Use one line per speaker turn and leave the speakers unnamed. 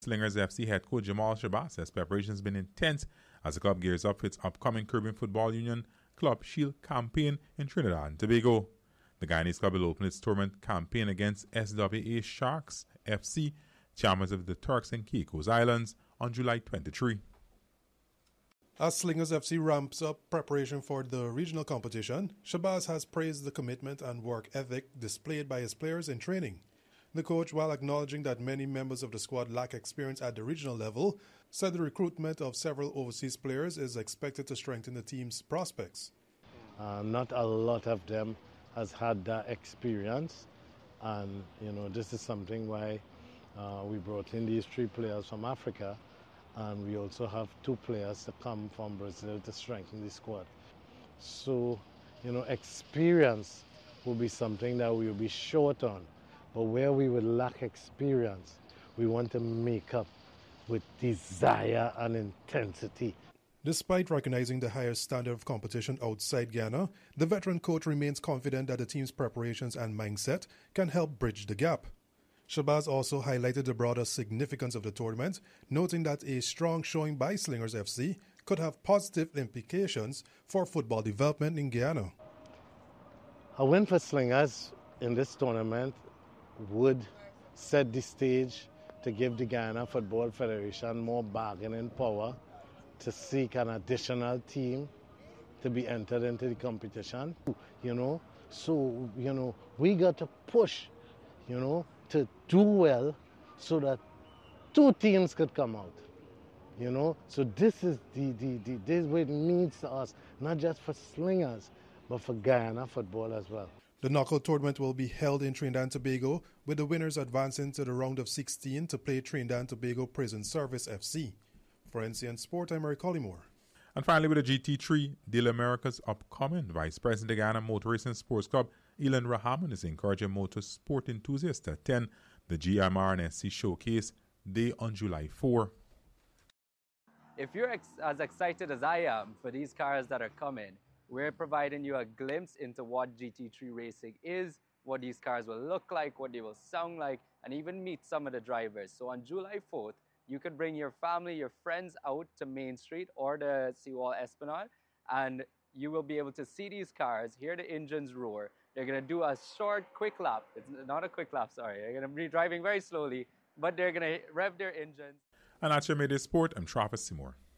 Slingers FC head coach Jamal Shabazz says preparations have been intense as the club gears up for its upcoming Caribbean Football Union Club Shield campaign in Trinidad and Tobago. The Guyanese club will open its tournament campaign against SWA Sharks FC, champions of the Turks and Caicos Islands, on July 23.
As Slingers FC ramps up preparation for the regional competition, Shabazz has praised the commitment and work ethic displayed by his players in training. The coach, while acknowledging that many members of the squad lack experience at the regional level, said the recruitment of several overseas players is expected to strengthen the team's prospects.
Not a lot of them has had that experience, and this is something why we brought in these 3 players from Africa, and we also have 2 players to come from Brazil to strengthen the squad. So, experience will be something that we will be short on. But where we would lack experience, we want to make up with desire and intensity.
Despite recognizing the higher standard of competition outside Guyana, the veteran coach remains confident that the team's preparations and mindset can help bridge the gap. Shabazz also highlighted the broader significance of the tournament, noting that a strong showing by Slingers FC could have positive implications for football development in Guyana.
A win for Slingers in this tournament would set the stage to give the Guyana Football Federation more bargaining power to seek an additional team to be entered into the competition. So we got to push, to do well so that 2 teams could come out. So this is this what it means to us, not just for Slingers, but for Guyana football as well.
The knockout tournament will be held in Trinidad and Tobago, with the winners advancing to the round of 16 to play Trinidad and Tobago Prison Service FC. For NCN Sport, I'm Eric Collymore.
And finally, with the GT3, Deal America's upcoming Vice President of Guyana Motor Racing Sports Club, Elan Rahman, is encouraging motorsport enthusiasts to attend the GMR&SC Showcase Day on July 4.
If you're as excited as I am for these cars that are coming, we're providing you a glimpse into what GT3 racing is, what these cars will look like, what they will sound like, and even meet some of the drivers. So on July 4th, you could bring your family, your friends out to Main Street or the Seawall Esplanade, and you will be able to see these cars, hear the engines roar. They're going to do a short, quick lap. It's not a quick lap, sorry. They're going to be driving very slowly, but they're going to rev their engines.
And that's your Mayday Sport. I'm Travis Seymour.